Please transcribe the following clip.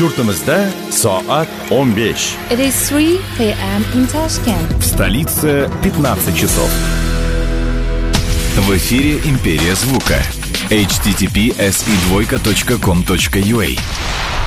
Yurtimizda soat 15. It is 3 p.m. in Tashkent. В столице 15 часов. В эфире «Империя звука». https://com.ua